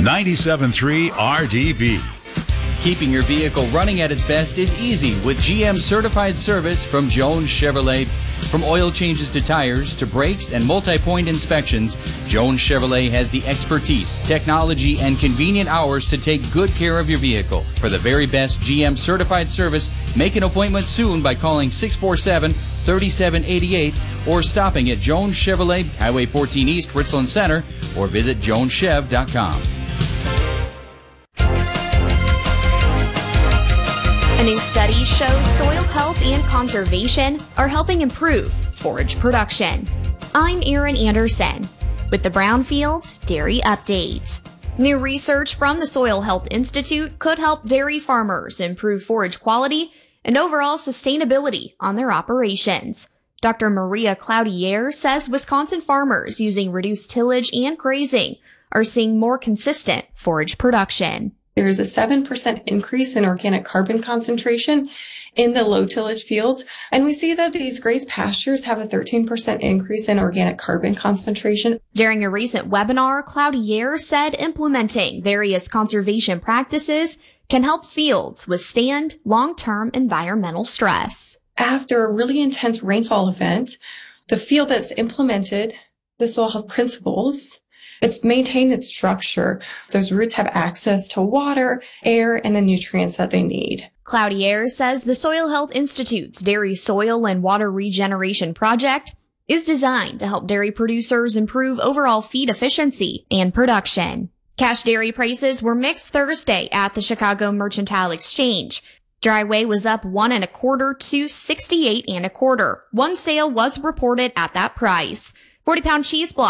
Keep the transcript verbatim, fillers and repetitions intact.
ninety-seven point three R D B. Keeping your vehicle running at its best is easy with G M certified service from Jones Chevrolet. From oil changes to tires to brakes and multi-point inspections, Jones Chevrolet has the expertise, technology, and convenient hours to take good care of your vehicle. For the very best G M certified service, make an appointment soon by calling six four seven, three seven eight eight or stopping at Jones Chevrolet, Highway fourteen East, Richland Center, or visit jones chev dot com. A new study shows soil health and conservation are helping improve forage production. I'm Erin Anderson with the Brownfield Dairy Update. New research from the Soil Health Institute could help dairy farmers improve forage quality and overall sustainability on their operations. Doctor Maria Cloutier says Wisconsin farmers using reduced tillage and grazing are seeing more consistent forage production. There is a seven percent increase in organic carbon concentration in the low tillage fields. And we see that these grazed pastures have a thirteen percent increase in organic carbon concentration. During a recent webinar, Cloutier said implementing various conservation practices can help fields withstand long-term environmental stress. After a really intense rainfall event, the field that's implemented the soil health principles, it's maintained its structure. Those roots have access to water, air, and the nutrients that they need. Cloutier says the Soil Health Institute's Dairy Soil and Water Regeneration Project is designed to help dairy producers improve overall feed efficiency and production. Cash dairy prices were mixed Thursday at the Chicago Mercantile Exchange. Dry whey was up one and a quarter to sixty-eight and a quarter. One sale was reported at that price. forty pound cheese block